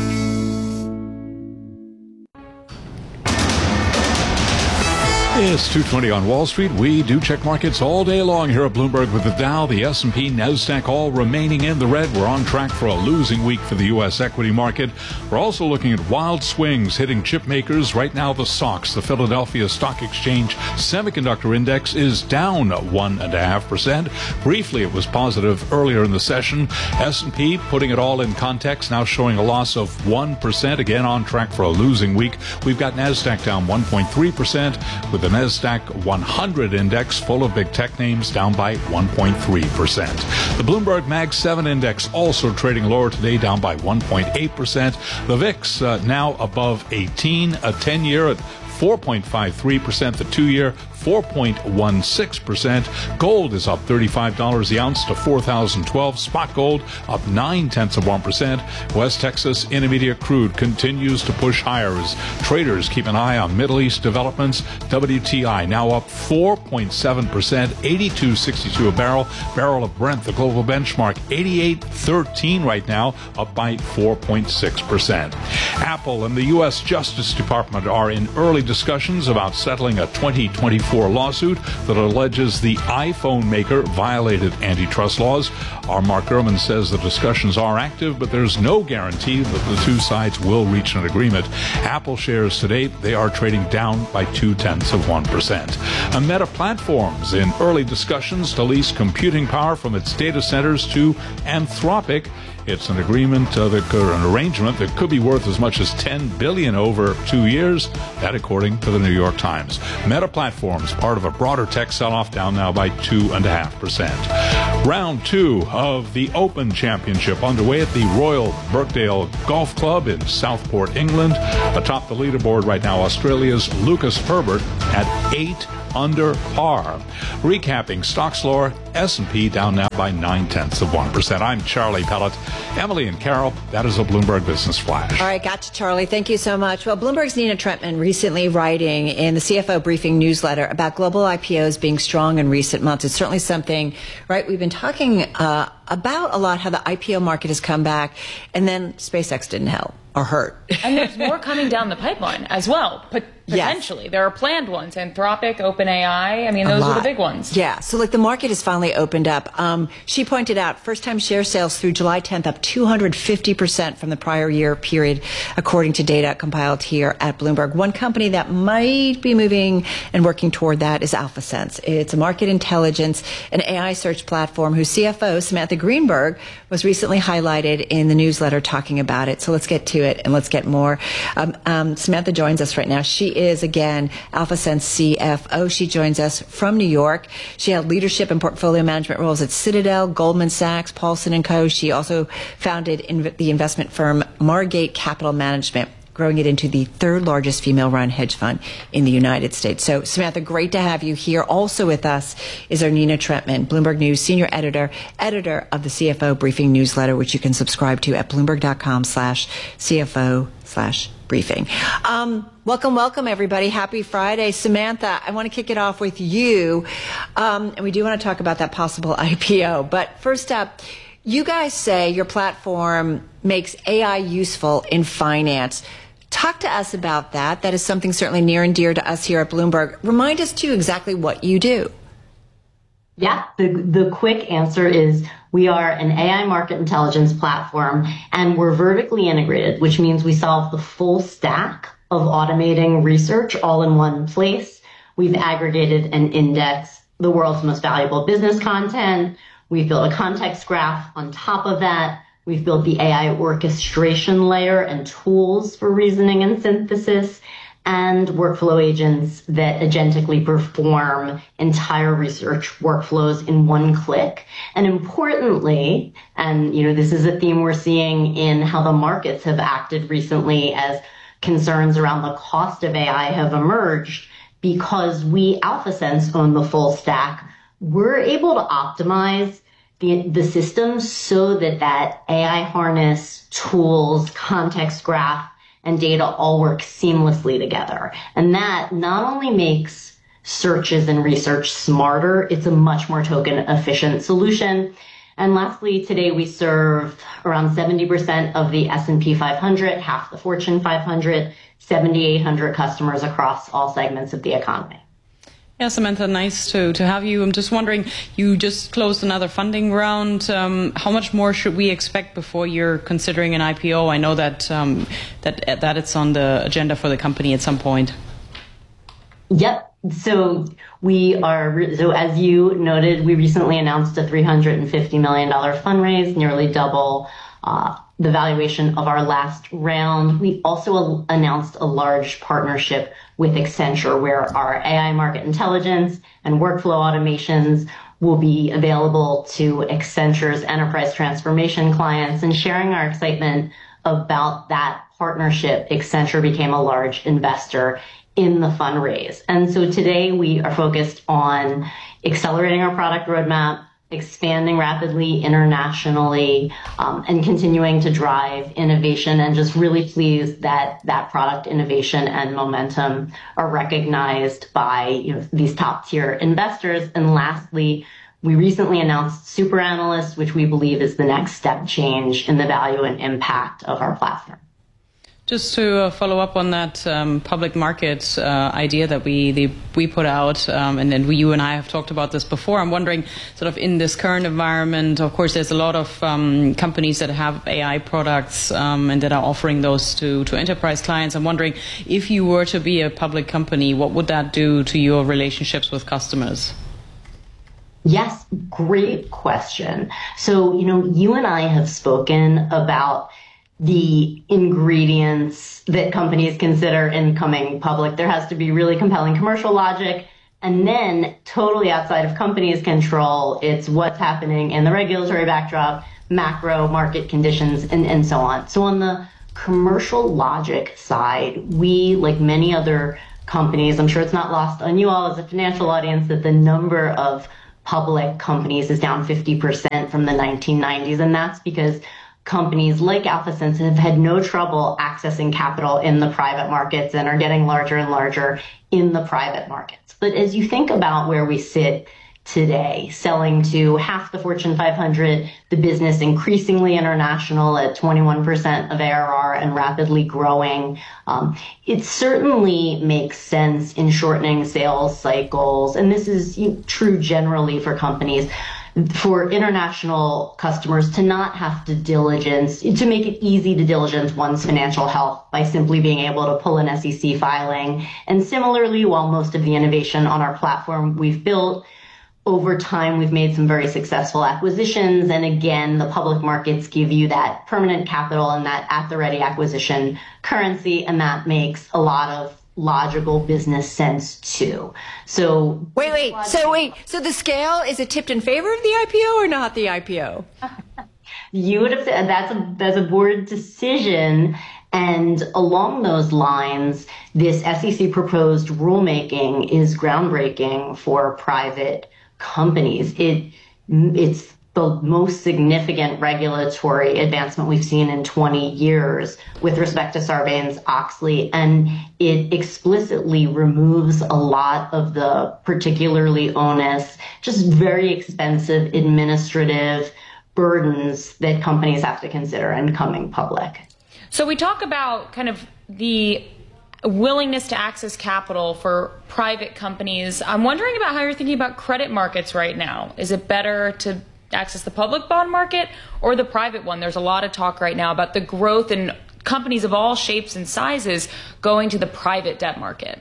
It's two twenty on Wall Street. We do check markets all day long here at Bloomberg with the Dow, the S and P, NASDAQ all remaining in the red. We're on track for a losing week for the U S equity market. We're also looking at wild swings hitting chip makers. Right now, the S O X, the Philadelphia Stock Exchange Semiconductor Index, is down one point five percent. Briefly, it was positive earlier in the session. S and P, putting it all in context, now showing a loss of one percent. Again, on track for a losing week. We've got NASDAQ down one point three percent with the NASDAQ one hundred index full of big tech names down by one point three percent. The Bloomberg Mag seven index also trading lower today, down by one point eight percent. The V I X uh, now above eighteen, a ten-year at four point five three percent, the two-year four point one six percent. Gold is up thirty-five dollars the ounce to four thousand twelve. Spot gold up nine tenths of one percent. West Texas Intermediate crude continues to push higher as traders keep an eye on Middle East developments. W T I now up four point seven percent, eighty-two sixty-two a barrel. Barrel of Brent, the global benchmark, eighty-eight thirteen right now, up by four point six percent. Apple and the U S Justice Department are in early discussions about settling a twenty twenty-four lawsuit that alleges the iPhone maker violated antitrust laws. Our Mark Gurman says the discussions are active, but there's no guarantee that the two sides will reach an agreement. Apple shares today, they are trading down by two-tenths of one percent. A Meta Platforms in early discussions to lease computing power from its data centers to Anthropic. It's an agreement, uh, that could, an arrangement that could be worth as much as ten billion dollars over two years. That, according to the New York Times. Meta Platforms, part of a broader tech sell-off, down now by two and a half percent. Round two of the Open Championship underway at the Royal Birkdale Golf Club in Southport, England. Atop the leaderboard right now, Australia's Lucas Herbert at eight under par. Recapping stocks lower, S and P down now by nine-tenths of one percent. I'm Charlie Pellet. Emily and Carol, that is a Bloomberg Business Flash. All right, gotcha, Charlie. Thank you so much. Well, Bloomberg's Nina Trentman recently writing in the C F O briefing newsletter about global I P Os being strong in recent months. It's certainly something, right, we've been talking uh, about a lot, how the I P O market has come back, and then SpaceX didn't help or hurt. And there's more coming down the pipeline as well, pot- potentially. Yes. There are planned ones, Anthropic, OpenAI. I mean, those are the big ones. Yeah, so like the market has finally opened up. Um, she pointed out first-time share sales through July tenth up two hundred fifty percent from the prior year period, according to data compiled here at Bloomberg. One company that might be moving and working toward that is AlphaSense. It's a market intelligence and A I search platform whose C F O, Samantha Greenberg, was recently highlighted in the newsletter talking about it. So let's get to it and let's get more. Um, um, Samantha joins us right now. She is, again, AlphaSense C F O. She joins us from New York. She held leadership and portfolio management roles at Citadel, Goldman Sachs, Paulson and Co. She also founded in the investment firm Margate Capital Management, growing it into the third largest female-run hedge fund in the United States. So, Samantha, great to have you here. Also with us is our Nina Trentman, Bloomberg News senior editor, editor of the C F O briefing newsletter, which you can subscribe to at bloomberg.com slash CFO slash briefing. Um, welcome, welcome, everybody. Happy Friday. Samantha, I want to kick it off with you. Um, and we do want to talk about that possible I P O. But first up, you guys say your platform makes A I useful in finance. Talk to us about that. That is something certainly near and dear to us here at Bloomberg. Remind us, too, exactly what you do. Yeah, the, the quick answer is we are an A I market intelligence platform, and we're vertically integrated, which means we solve the full stack of automating research all in one place. We've aggregated and indexed the world's most valuable business content. We've built a context graph on top of that. We've built the A I orchestration layer and tools for reasoning and synthesis, and workflow agents that agentically perform entire research workflows in one click. And importantly, and you know, this is a theme we're seeing in how the markets have acted recently as concerns around the cost of A I have emerged, because we, AlphaSense, own the full stack, we're able to optimize the, the system so that that A I harness, tools, context graph, and data all work seamlessly together. And that not only makes searches and research smarter, it's a much more token efficient solution. And lastly, today we serve around seventy percent of the S and P five hundred, half the Fortune five hundred, seventy-eight hundred customers across all segments of the economy. Yeah, Samantha, nice to, to have you. I'm just wondering, you just closed another funding round. Um, how much more should we expect before you're considering an I P O? I know that um, that that it's on the agenda for the company at some point. Yep. So we are, so as you noted, we recently announced a three hundred fifty million dollars fundraise, nearly double uh, the valuation of our last round. We also announced a large partnership with Accenture, where our A I market intelligence and workflow automations will be available to Accenture's enterprise transformation clients. And sharing our excitement about that partnership, Accenture became a large investor in the fundraise. And so today we are focused on accelerating our product roadmap, expanding rapidly internationally, um, and continuing to drive innovation, and just really pleased that that product innovation and momentum are recognized by, you know, these top tier investors. And lastly, we recently announced Super Analyst, which we believe is the next step change in the value and impact of our platform. Just to uh, follow up on that um, public market uh, idea that we the, we put out, um, and then we, you and I have talked about this before. I'm wondering, sort of in this current environment, of course, there's a lot of um, companies that have A I products um, and that are offering those to, to enterprise clients. I'm wondering, if you were to be a public company, what would that do to your relationships with customers? Yes, great question. So, you know, you and I have spoken about the ingredients that companies consider in coming public. There has to be really compelling commercial logic. And then totally outside of companies' control, it's what's happening in the regulatory backdrop, macro market conditions, and, and so on. So on the commercial logic side, we, like many other companies, I'm sure it's not lost on you all as a financial audience that the number of public companies is down fifty percent from the nineteen nineties. And that's because companies like AlphaSense have had no trouble accessing capital in the private markets and are getting larger and larger in the private markets. But as you think about where we sit today, selling to half the Fortune five hundred, the business increasingly international at twenty-one percent of A R R and rapidly growing, um, it certainly makes sense in shortening sales cycles. And this is true generally for companies, for international customers to not have to diligence, to make it easy to diligence one's financial health by simply being able to pull an S E C filing. And similarly, while most of the innovation on our platform we've built, over time, we've made some very successful acquisitions. And again, the public markets give you that permanent capital and that at-the-ready acquisition currency, and that makes a lot of logical business sense too. So wait, wait, so wait, so the scale, is it tipped in favor of the I P O or not the I P O? You would have said that's a, that's a board decision. And along those lines, this S E C proposed rulemaking is groundbreaking for private companies. It it's the most significant regulatory advancement we've seen in twenty years with respect to Sarbanes-Oxley, and it explicitly removes a lot of the particularly onerous, just very expensive administrative burdens that companies have to consider in coming public. So we talk about kind of the willingness to access capital for private companies. I'm wondering about how you're thinking about credit markets right now. Is it better to access the public bond market or the private one? There's a lot of talk right now about the growth in companies of all shapes and sizes going to the private debt market.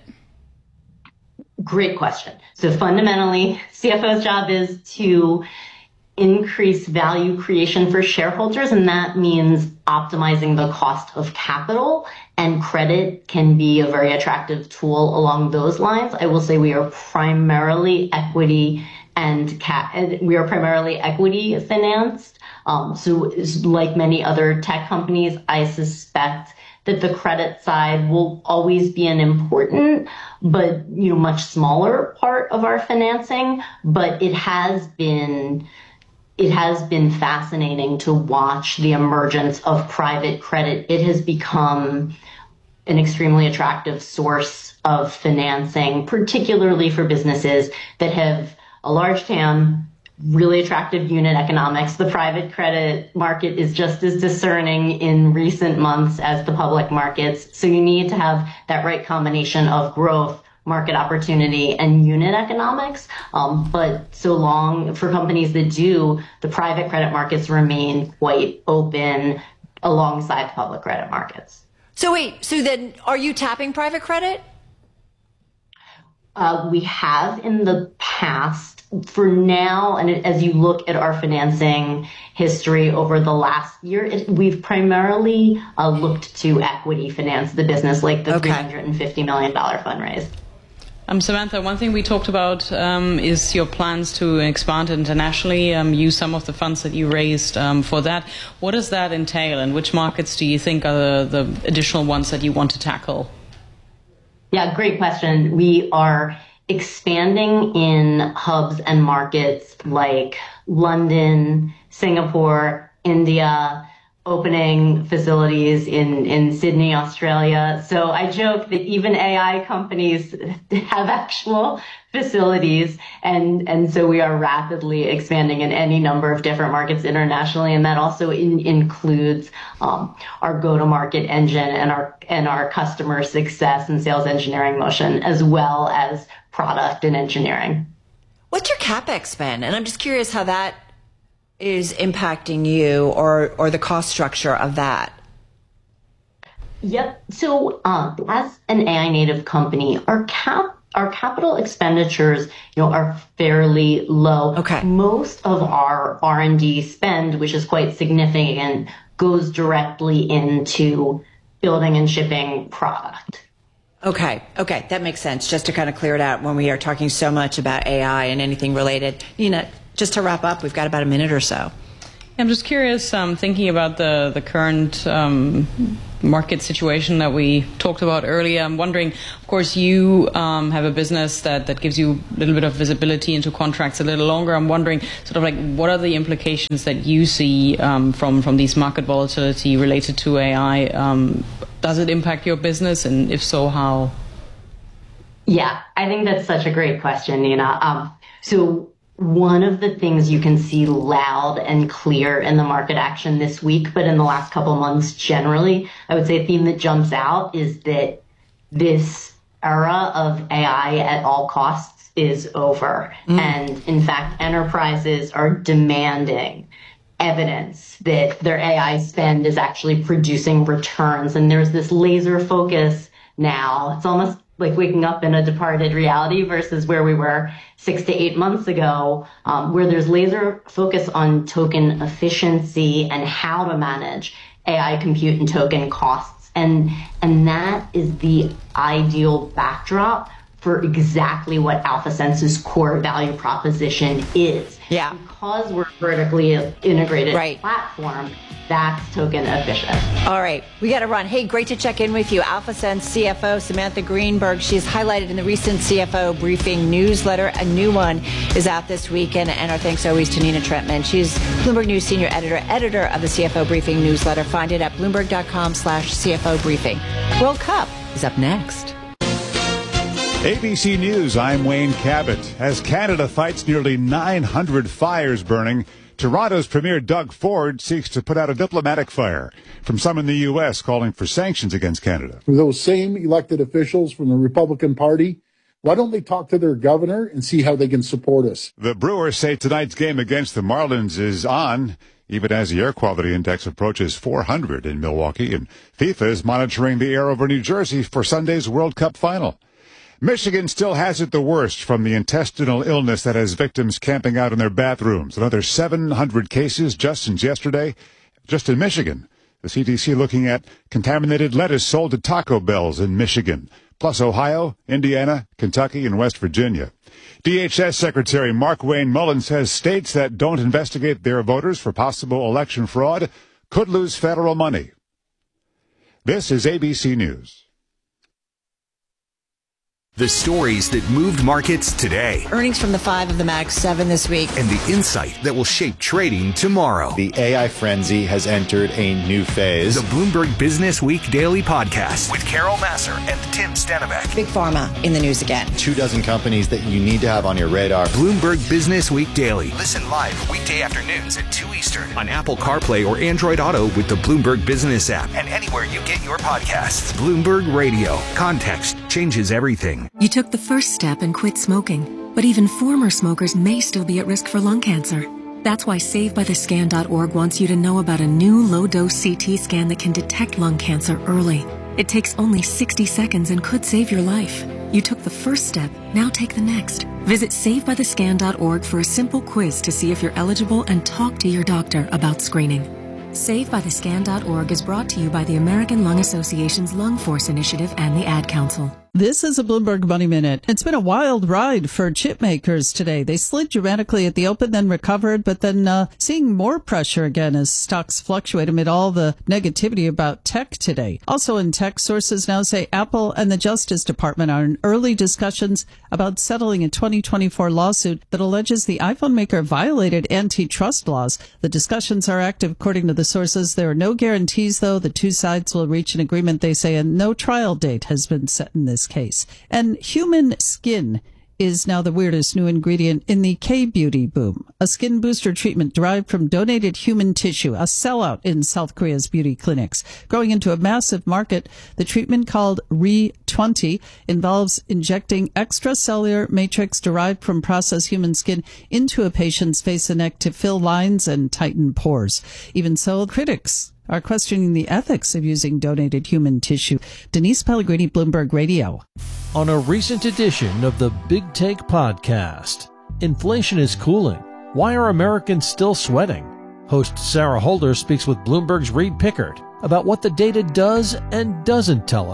Great question. So fundamentally, C F O's job is to increase value creation for shareholders, and that means optimizing the cost of capital, and credit can be a very attractive tool along those lines. I will say we are primarily equity and ca- we are primarily equity financed. Um, so like many other tech companies, I suspect that the credit side will always be an important, but you know, much smaller part of our financing. But it has been It has been fascinating to watch the emergence of private credit. It has become an extremely attractive source of financing, particularly for businesses that have a large T A M, really attractive unit economics. The private credit market is just as discerning in recent months as the public markets. So you need to have that right combination of growth, market opportunity, and unit economics. Um, but so long for companies that do, the private credit markets remain quite open alongside public credit markets. So wait, so then are you tapping private credit? Uh, we have in the past. For now, and as you look at our financing history over the last year, it, we've primarily uh, looked to equity finance the business, like the okay. three hundred fifty million dollars fundraise. Um, Samantha, one thing we talked about um, is your plans to expand internationally, um, use some of the funds that you raised um, for that. What does that entail, and which markets do you think are the, the additional ones that you want to tackle? Yeah, great question. We are expanding in hubs and markets like London, Singapore, India, opening facilities in, in Sydney, Australia. So I joke that even A I companies have actual facilities. And, and so we are rapidly expanding in any number of different markets internationally. And that also in, includes um, our go-to-market engine and our, and our customer success and sales engineering motion, as well as product and engineering. What's your CapEx spend? And I'm just curious how that is impacting you, or or the cost structure of that. Yep. So um, as an A I native company, our cap our capital expenditures, you know, are fairly low. Okay. Most of our R and D spend, which is quite significant, goes directly into building and shipping product. Okay. Okay. That makes sense. Just to kind of clear it out when we are talking so much about A I and anything related. Nina, just to wrap up, we've got about a minute or so. I'm just curious, um, thinking about the, the current um, market situation that we talked about earlier. I'm wondering, of course, you um, have a business that, that gives you a little bit of visibility into contracts a little longer. I'm wondering, sort of like, what are the implications that you see um, from, from these market volatility related to A I? Um, does it impact your business? And if so, how? Yeah, I think that's such a great question, Nina. Um, so one of the things you can see loud and clear in the market action this week, but in the last couple of months generally, I would say a theme that jumps out is that this era of A I at all costs is over. Mm. And in fact, enterprises are demanding evidence that their A I spend is actually producing returns. And there's this laser focus now. It's almost like waking up in a departed reality versus where we were six to eight months ago, um, where there's laser focus on token efficiency and how to manage A I compute and token costs. And, and that is the ideal backdrop for exactly what AlphaSense's core value proposition is. Yeah. Because we're vertically integrated right. platform, that's token efficient. All right. We got to run. Hey, great to check in with you. AlphaSense C F O Samantha Greenberg. She's highlighted in the recent C F O briefing newsletter. A new one is out this week. And, and our thanks always to Nina Trentman. She's Bloomberg News senior editor, editor of the C F O briefing newsletter. Find it at bloomberg.com slash CFO briefing. World Cup is up next. A B C News, I'm Wayne Cabot. As Canada fights nearly nine hundred fires burning, Toronto's Premier Doug Ford seeks to put out a diplomatic fire from some in the U S calling for sanctions against Canada. For those same elected officials from the Republican Party, why don't they talk to their governor and see how they can support us? The Brewers say tonight's game against the Marlins is on, even as the air quality index approaches four hundred in Milwaukee, and FIFA is monitoring the air over New Jersey for Sunday's World Cup final. Michigan still has it the worst from the intestinal illness that has victims camping out in their bathrooms. Another seven hundred cases just since yesterday, just in Michigan. The C D C looking at contaminated lettuce sold to Taco Bells in Michigan, plus Ohio, Indiana, Kentucky, and West Virginia. D H S Secretary Markwayne Mullin says states that don't investigate their voters for possible election fraud could lose federal money. This is A B C News. The stories that moved markets today. Earnings from the five of the Mag seven this week. And the insight that will shape trading tomorrow. The A I frenzy has entered a new phase. The Bloomberg Business Week Daily Podcast with Carol Massar and Tim Stenbeck. Big Pharma in the news again. Two dozen companies that you need to have on your radar. Bloomberg Business Week Daily. Listen live weekday afternoons at two Eastern on Apple CarPlay or Android Auto with the Bloomberg Business app and anywhere you get your podcasts. Bloomberg Radio. Context changes everything. You took the first step and quit smoking, but even former smokers may still be at risk for lung cancer. That's why save by the scan dot org wants you to know about a new low-dose C T scan that can detect lung cancer early. It takes only sixty seconds and could save your life. You took the first step, now take the next. Visit save by the scan dot org for a simple quiz to see if you're eligible and talk to your doctor about screening. save by the scan dot org is brought to you by the American Lung Association's Lung Force Initiative and the Ad Council. This is a Bloomberg Money Minute. It's been a wild ride for chip makers today. They slid dramatically at the open, then recovered, but then uh, seeing more pressure again as stocks fluctuate amid all the negativity about tech today. Also in tech, sources now say Apple and the Justice Department are in early discussions about settling a twenty twenty-four lawsuit that alleges the iPhone maker violated antitrust laws. The discussions are active, according to the sources. There are no guarantees, though. The two sides will reach an agreement, they say, and no trial date has been set in this case. And human skin is now the weirdest new ingredient in the K-beauty boom. A skin booster treatment derived from donated human tissue, a sellout in South Korea's beauty clinics. Growing into a massive market, the treatment called R E twenty involves injecting extracellular matrix derived from processed human skin into a patient's face and neck to fill lines and tighten pores. Even so, critics are questioning the ethics of using donated human tissue. Denise Pellegrini, Bloomberg Radio. On a recent edition of the Big Take podcast, inflation is cooling. Why are Americans still sweating? Host Sarah Holder speaks with Bloomberg's Reed Pickard about what the data does and doesn't tell us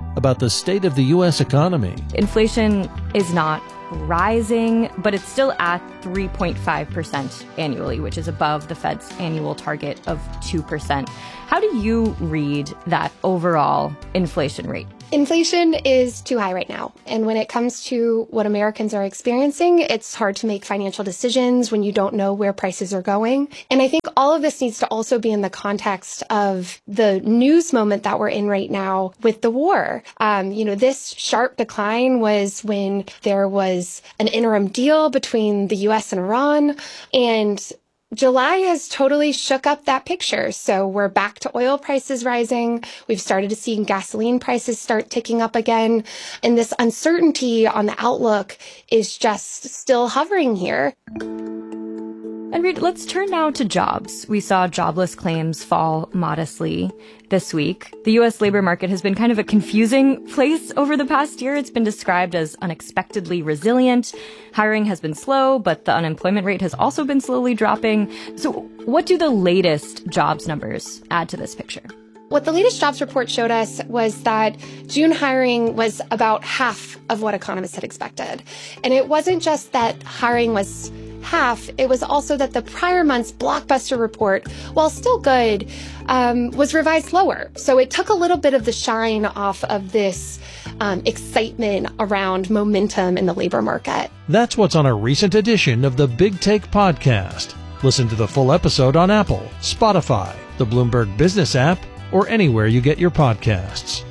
about the state of the U S economy. Inflation is not rising, but it's still at three point five percent annually, which is above the Fed's annual target of two percent. How do you read that overall inflation rate? Inflation is too high right now. And when it comes to what Americans are experiencing, it's hard to make financial decisions when you don't know where prices are going. And I think all of this needs to also be in the context of the news moment that we're in right now with the war. Um, you know, this sharp decline was when there was an interim deal between the U S and Iran, and July has totally shook up that picture. So we're back to oil prices rising. We've started to see gasoline prices start ticking up again. And this uncertainty on the outlook is just still hovering here. And Reed, let's turn now to jobs. We saw jobless claims fall modestly this week. The U S labor market has been kind of a confusing place over the past year. It's been described as unexpectedly resilient. Hiring has been slow, but the unemployment rate has also been slowly dropping. So what do the latest jobs numbers add to this picture? What the latest jobs report showed us was that June hiring was about half of what economists had expected. And it wasn't just that hiring was half, it was also that the prior month's blockbuster report, while still good, um, was revised lower. So it took a little bit of the shine off of this um, excitement around momentum in the labor market. That's what's on a recent edition of the Big Take podcast. Listen to the full episode on Apple, Spotify, the Bloomberg Business app, or anywhere you get your podcasts.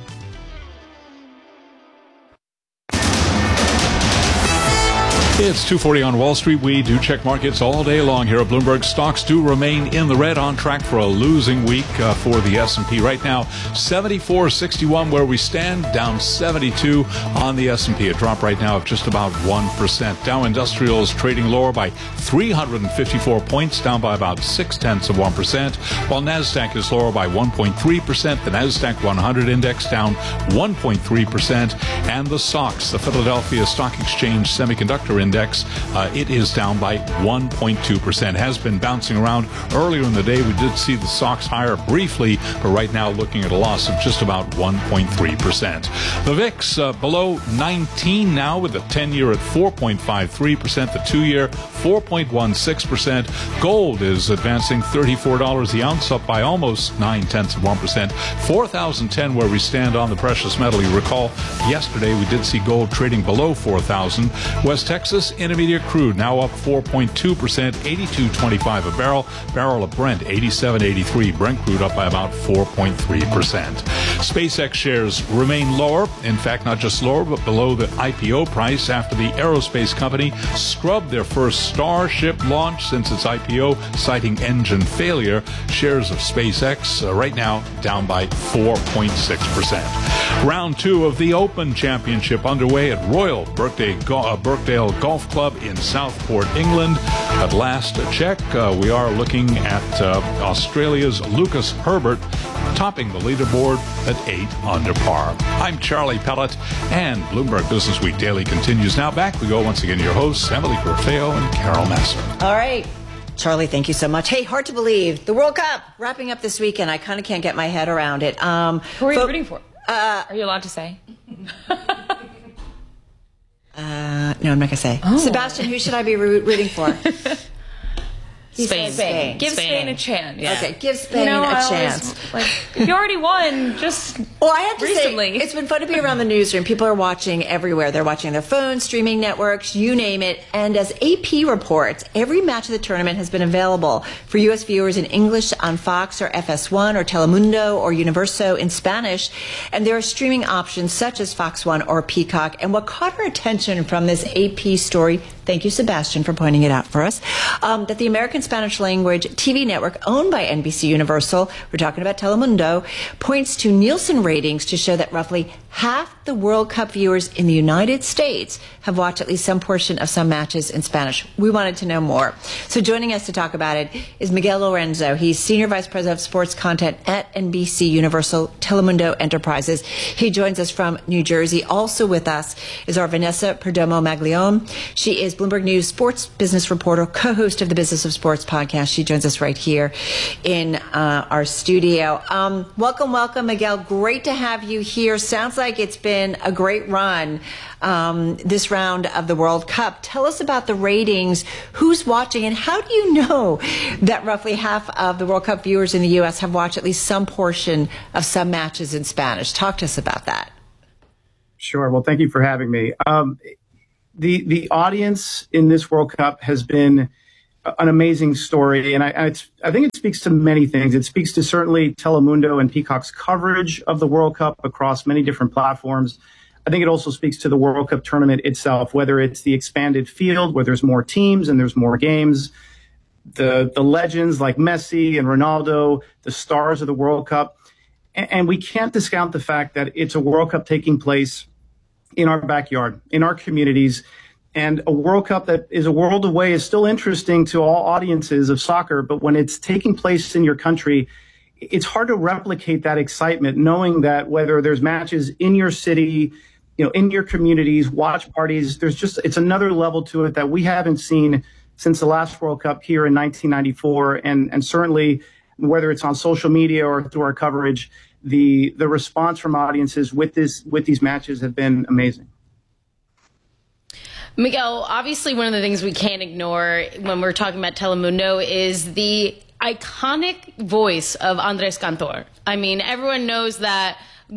It's two forty on Wall Street. We do check markets all day long here at Bloomberg. Stocks do remain in the red, on track for a losing week uh, for the S and P. Right now, seventy-four sixty-one where we stand, down seventy-two on the S and P. A drop right now of just about one percent. Dow Industrial is trading lower by three hundred fifty-four points, down by about six tenths of one percent, while NASDAQ is lower by one point three percent. The NASDAQ one hundred index down one point three percent. And the S O X, the Philadelphia Stock Exchange Semiconductor Index, Index, uh, it is down by one point two percent. Has been bouncing around. Earlier in the day, we did see the S O X higher briefly, but right now looking at a loss of just about one point three percent. The V I X uh, below nineteen now, with the ten-year at four point five three percent, the two-year four point one six percent. Gold is advancing thirty-four dollars the ounce, up by almost nine tenths of one percent. four thousand ten where we stand on the precious metal. You recall yesterday we did see gold trading below four thousand. West Texas Intermediate crude now up four point two percent, eighty-two twenty-five a barrel. Barrel of Brent, eighty-seven eighty-three. Brent crude up by about four point three percent. SpaceX shares remain lower. In fact, not just lower, but below the I P O price after the aerospace company scrubbed their first Starship launch since its I P O, citing engine failure. Shares of SpaceX uh, right now down by four point six percent. Round two of the Open Championship underway at Royal Birkdale, uh, Birkdale Golf Club in Southport, England. At last check, uh, we are looking at uh, Australia's Lucas Herbert topping the leaderboard at eight under par. I'm Charlie Pellet, and Bloomberg Business Week Daily continues. Now back we go once again to your hosts, Emily Garfeo and Carol Massar. All right. Charlie, thank you so much. Hey, hard to believe. The World Cup wrapping up this weekend. I kind of can't get my head around it. Um, Who are you fo- rooting for? Uh, are you allowed to say? Uh, no, I'm not going to say. Oh. Sebastian, who should I be root- rooting for? Spain. Spain. Give Spain. Spain a chance. Yeah. Okay, give Spain you know, a I always, chance. Like, if you already won, just well, I have to recently. say, it's been fun to be around the newsroom. People are watching everywhere. They're watching their phones, streaming networks, you name it. And as A P reports, every match of the tournament has been available for U S viewers in English on Fox or F S one or Telemundo or Universo in Spanish. And there are streaming options such as Fox One or Peacock. And what caught our attention from this A P story, thank you, Sebastian, for pointing it out for us, um, that the American Spanish language T V network owned by N B C Universal, we're talking about Telemundo, points to Nielsen ratings to show that roughly half the the World Cup viewers in the United States have watched at least some portion of some matches in Spanish. We wanted to know more. So joining us to talk about it is Miguel Lorenzo. He's Senior Vice President of Sports Content at N B C Universal Telemundo Enterprises. He joins us from New Jersey. Also with us is our Vanessa Perdomo Maglione. She is Bloomberg News sports business reporter, co-host of the Business of Sports podcast. She joins us right here in uh, our studio. Um, welcome, welcome, Miguel. Great to have you here. Sounds like it's been a great run um, this round of the World Cup. Tell us about the ratings, who's watching, and how do you know that roughly half of the World Cup viewers in the U S have watched at least some portion of some matches in Spanish? Talk to us about that. Sure. Well, thank you for having me. Um, the the audience in this World Cup has been an amazing story, and I, it's, I think it speaks to many things. It speaks to certainly Telemundo and Peacock's coverage of the World Cup across many different platforms. I think it also speaks to the World Cup tournament itself, whether it's the expanded field where there's more teams and there's more games, the the legends like Messi and Ronaldo, the stars of the World Cup. And, and we can't discount the fact that it's a World Cup taking place in our backyard, in our communities. And a World Cup that is a world away is still interesting to all audiences of soccer. But when it's taking place in your country, it's hard to replicate that excitement, knowing that whether there's matches in your city, you know, in your communities, watch parties, there's just, it's another level to it that we haven't seen since the last World Cup here in nineteen ninety-four. And, and certainly whether it's on social media or through our coverage, the, the response from audiences with this, with these matches have been amazing. Miguel, obviously one of the things we can't ignore when we're talking about Telemundo is the iconic voice of Andres Cantor. I mean, everyone knows that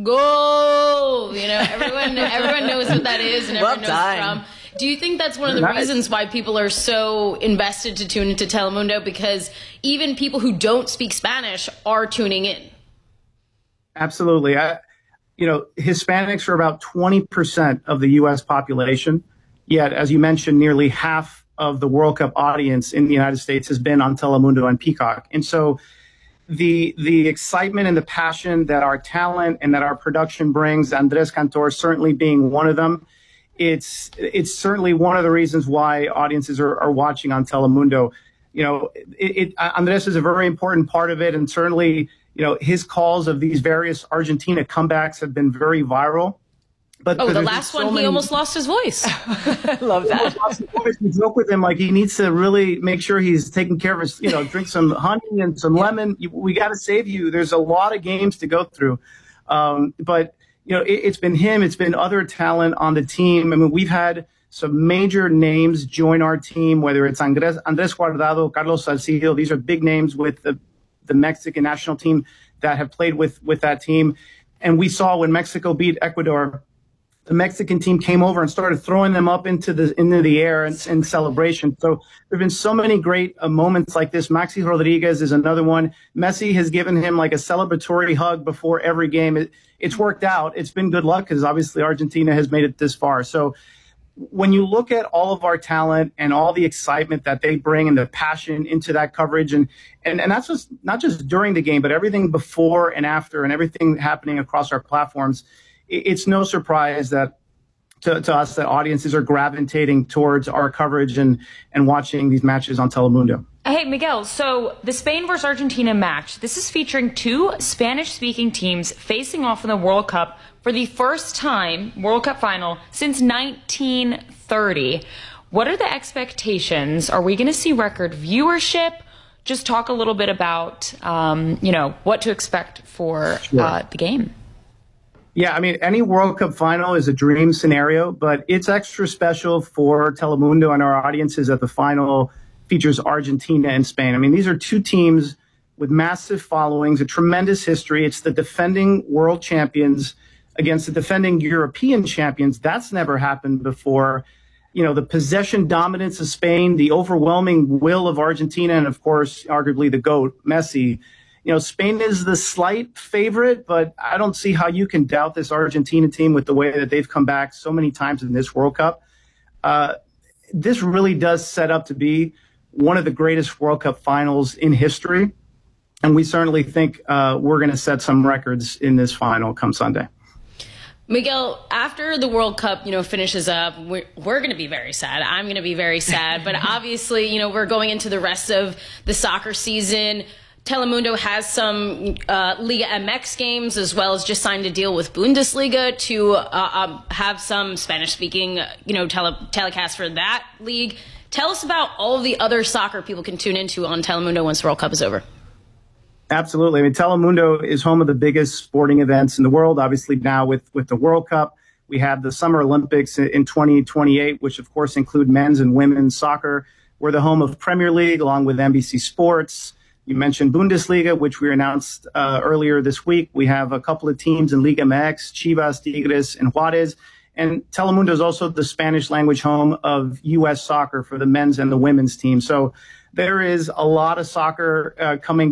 goal, you know, everyone everyone knows what that is and everyone well knows from. Do you think that's one of the nice. reasons why people are so invested to tune into Telemundo? Because even people who don't speak Spanish are tuning in. Absolutely. I, you know, Hispanics are about twenty percent of the U S population. Yet, as you mentioned, nearly half of the World Cup audience in the United States has been on Telemundo and Peacock. And so the the excitement and the passion that our talent and that our production brings, Andres Cantor certainly being one of them, it's it's certainly one of the reasons why audiences are, are watching on Telemundo. You know, it, it, Andres is a very important part of it. And certainly, you know, his calls of these various Argentina comebacks have been very viral. But oh, the last one, so he almost lost his voice. I love that. We joke with him like he needs to really make sure he's taking care of his, you know, drink some honey and some yeah. lemon. We got to save you. There's a lot of games to go through. Um, but, you know, it, it's been him. It's been other talent on the team. I mean, we've had some major names join our team, whether it's Andres, Andres Guardado, Carlos Salcido. These are big names with the, the Mexican national team that have played with, with that team. And we saw when Mexico beat Ecuador, the Mexican team came over and started throwing them up into the into the air in, in celebration. So there have been so many great uh, moments like this. Maxi Rodriguez is another one. Messi has given him like a celebratory hug before every game. It, it's worked out. It's been good luck because obviously Argentina has made it this far. So when you look at all of our talent and all the excitement that they bring and the passion into that coverage, and, and, and that's just not just during the game, but everything before and after and everything happening across our platforms, it's no surprise that to, to us that audiences are gravitating towards our coverage and, and watching these matches on Telemundo. Hey, Miguel, so the Spain versus Argentina match, this is featuring two Spanish-speaking teams facing off in the World Cup for the first time, World Cup final, since nineteen thirty. What are the expectations? Are we going to see record viewership? Just talk a little bit about, um, you know, what to expect for sure. uh, the game. Yeah, I mean, any World Cup final is a dream scenario, but it's extra special for Telemundo and our audiences that the final features Argentina and Spain. I mean, these are two teams with massive followings, a tremendous history. It's the defending world champions against the defending European champions. That's never happened before. You know, the possession dominance of Spain, the overwhelming will of Argentina, and of course, arguably the GOAT, Messi. You know, Spain is the slight favorite, but I don't see how you can doubt this Argentina team with the way that they've come back so many times in this World Cup. Uh, this really does set up to be one of the greatest World Cup finals in history. And we certainly think uh, we're going to set some records in this final come Sunday. Miguel, after the World Cup, you know, finishes up, we're, we're going to be very sad. I'm going to be very sad. But obviously, you know, we're going into the rest of the soccer season. Telemundo has some uh, Liga M X games, as well as just signed a deal with Bundesliga to uh, um, have some Spanish-speaking, you know, tele- telecast for that league. Tell us about all of the other soccer people can tune into on Telemundo once the World Cup is over. Absolutely. I mean, Telemundo is home of the biggest sporting events in the world. Obviously, now with, with the World Cup, we have the Summer Olympics in twenty twenty-eight, which, of course, include men's and women's soccer. We're the home of Premier League, along with N B C Sports. You mentioned Bundesliga, which we announced uh, earlier this week. We have a couple of teams in Liga M X, Chivas, Tigres, and Juarez. And Telemundo is also the Spanish language home of U S soccer for the men's and the women's team. So there is a lot of soccer uh, coming